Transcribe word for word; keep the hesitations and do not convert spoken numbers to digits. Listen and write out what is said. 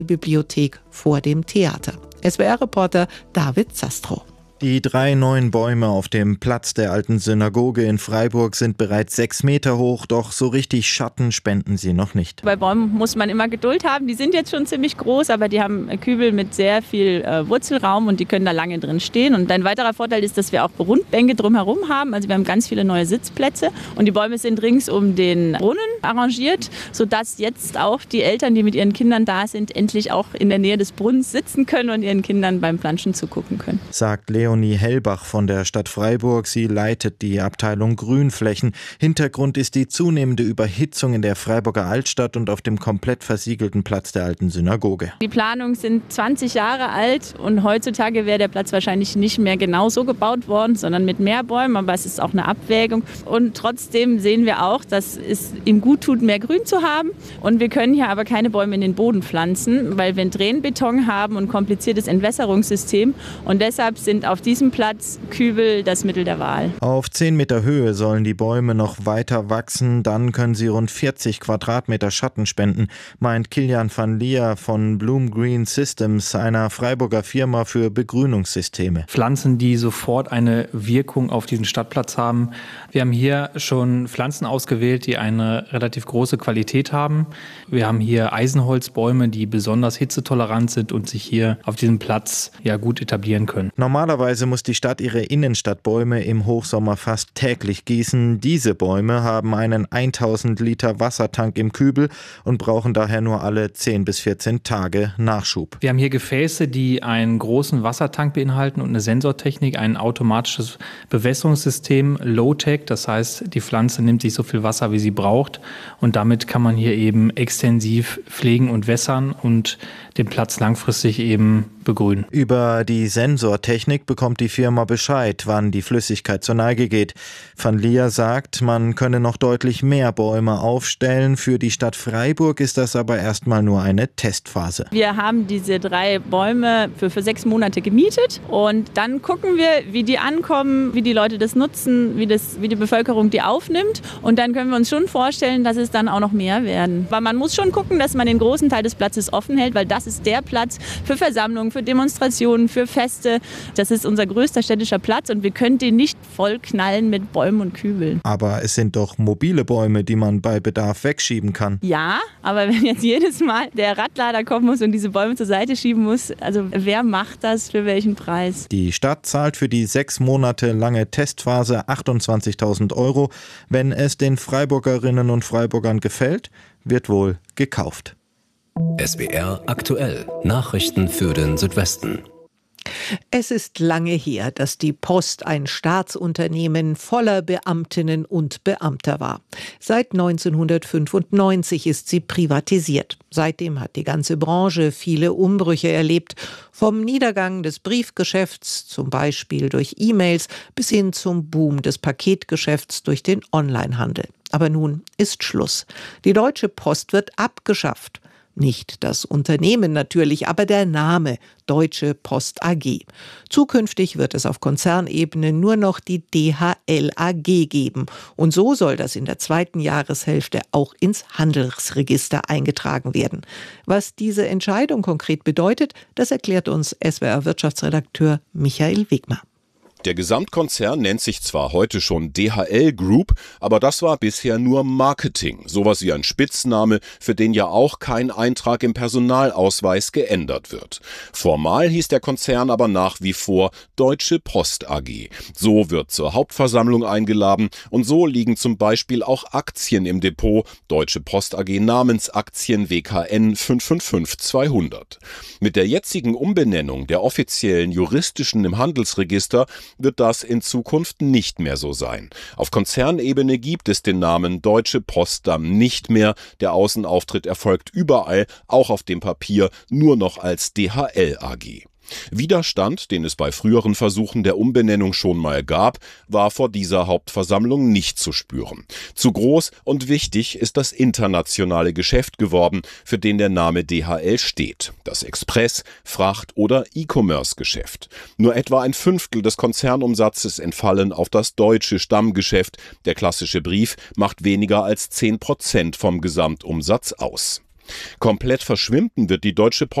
Bibliothek vor dem Theater. S W R-Reporter David Zastrow. Die drei neuen Bäume auf dem Platz der alten Synagoge in Freiburg sind bereits sechs Meter hoch, doch so richtig Schatten spenden sie noch nicht. Bei Bäumen muss man immer Geduld haben. Die sind jetzt schon ziemlich groß, aber die haben Kübel mit sehr viel äh, Wurzelraum und die können da lange drin stehen. Und ein weiterer Vorteil ist, dass wir auch Rundbänke drumherum haben. Also wir haben ganz viele neue Sitzplätze und die Bäume sind rings um den Brunnen arrangiert, sodass jetzt auch die Eltern, die mit ihren Kindern da sind, endlich auch in der Nähe des Brunnens sitzen können und ihren Kindern beim Planschen zugucken können. Sagt Leonie Hellbach von der Stadt Freiburg. Sie leitet die Abteilung Grünflächen. Hintergrund ist die zunehmende Überhitzung in der Freiburger Altstadt und auf dem komplett versiegelten Platz der alten Synagoge. Die Planungen sind zwanzig Jahre alt und heutzutage wäre der Platz wahrscheinlich nicht mehr genau so gebaut worden, sondern mit mehr Bäumen, aber es ist auch eine Abwägung. Und trotzdem sehen wir auch, dass es ihm gut tut, mehr Grün zu haben. Und wir können hier aber keine Bäume in den Boden pflanzen, weil wir einen Dränenbeton haben und ein kompliziertes Entwässerungssystem. Und deshalb sind auf diesem Platz Kübel das Mittel der Wahl. Auf zehn Meter Höhe sollen die Bäume noch weiter wachsen. Dann können sie rund vierzig Quadratmeter Schatten spenden, meint Kilian van Lier von Bloom Green Systems, einer Freiburger Firma für Begrünungssysteme. Pflanzen, die sofort eine Wirkung auf diesen Stadtplatz haben. Wir haben hier schon Pflanzen ausgewählt, die eine relativ große Qualität haben. Wir haben hier Eisenholzbäume, die besonders hitzetolerant sind und sich hier auf diesem Platz ja gut etablieren können. Normalerweise muss die Stadt ihre Innenstadtbäume im Hochsommer fast täglich gießen. Diese Bäume haben einen tausend Liter Wassertank im Kübel und brauchen daher nur alle zehn bis vierzehn Tage Nachschub. Wir haben hier Gefäße, die einen großen Wassertank beinhalten und eine Sensortechnik, ein automatisches Bewässerungssystem, Low-Tech. Das heißt, die Pflanze nimmt sich so viel Wasser, wie sie braucht. Und damit kann man hier eben extensiv pflegen und wässern und den Platz langfristig eben begrünen. Über die Sensortechnik bekommt die Firma Bescheid, wann die Flüssigkeit zur Neige geht. Van Lier sagt, man könne noch deutlich mehr Bäume aufstellen. Für die Stadt Freiburg ist das aber erstmal nur eine Testphase. Wir haben diese drei Bäume für, für sechs Monate gemietet und dann gucken wir, wie die ankommen, wie die Leute das nutzen, wie, das, wie die Bevölkerung die aufnimmt. Und dann können wir uns schon vorstellen, dass es dann auch noch mehr werden. Weil man muss schon gucken, dass man den großen Teil des Platzes offen hält, weil das ist der Platz für Versammlungen, für Demonstrationen, für Feste. Das ist unser größter städtischer Platz und wir können den nicht vollknallen mit Bäumen und Kübeln. Aber es sind doch mobile Bäume, die man bei Bedarf wegschieben kann. Ja, aber wenn jetzt jedes Mal der Radlader kommen muss und diese Bäume zur Seite schieben muss, also wer macht das, für welchen Preis? Die Stadt zahlt für die sechs Monate lange Testphase achtundzwanzigtausend Euro. Wenn es den Freiburgerinnen und Freiburgern gefällt, wird wohl gekauft. S W R aktuell. Nachrichten für den Südwesten. Es ist lange her, dass die Post ein Staatsunternehmen voller Beamtinnen und Beamter war. Seit neunzehnhundertfünfundneunzig ist sie privatisiert. Seitdem hat die ganze Branche viele Umbrüche erlebt. Vom Niedergang des Briefgeschäfts, zum Beispiel durch E-Mails, bis hin zum Boom des Paketgeschäfts durch den Onlinehandel. Aber nun ist Schluss. Die Deutsche Post wird abgeschafft. Nicht das Unternehmen natürlich, aber der Name Deutsche Post A G. Zukünftig wird es auf Konzernebene nur noch die D H L A G geben. Und so soll das in der zweiten Jahreshälfte auch ins Handelsregister eingetragen werden. Was diese Entscheidung konkret bedeutet, das erklärt uns S W R-Wirtschaftsredakteur Michael Wegmer. Der Gesamtkonzern nennt sich zwar heute schon D H L Group, aber das war bisher nur Marketing, sowas wie ein Spitzname, für den ja auch kein Eintrag im Personalausweis geändert wird. Formal hieß der Konzern aber nach wie vor Deutsche Post A G. So wird zur Hauptversammlung eingeladen und so liegen zum Beispiel auch Aktien im Depot, Deutsche Post A G Namensaktien W K N fünf fünf fünf zweihundert. Mit der jetzigen Umbenennung der offiziellen juristischen im Handelsregister wird das in Zukunft nicht mehr so sein. Auf Konzernebene gibt es den Namen Deutsche Post dann nicht mehr. Der Außenauftritt erfolgt überall, auch auf dem Papier, nur noch als D H L A G. Widerstand, den es bei früheren Versuchen der Umbenennung schon mal gab, war vor dieser Hauptversammlung nicht zu spüren. Zu groß und wichtig ist das internationale Geschäft geworden, für den der Name D H L steht. Das Express-, Fracht- oder E-Commerce-Geschäft. Nur etwa ein Fünftel des Konzernumsatzes entfallen auf das deutsche Stammgeschäft. Der klassische Brief macht weniger als zehn Prozent vom Gesamtumsatz aus. Komplett verschwinden wird die Deutsche Post